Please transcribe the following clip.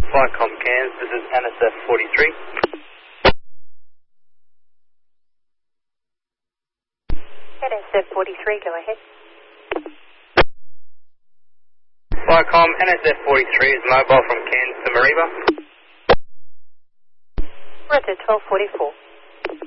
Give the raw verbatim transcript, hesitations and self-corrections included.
Viacom Cairns, this is N S F forty-three. N S F forty-three, go ahead. Viacom, N S F forty-three is mobile from Cairns to Mariba. Roger, twelve forty-four.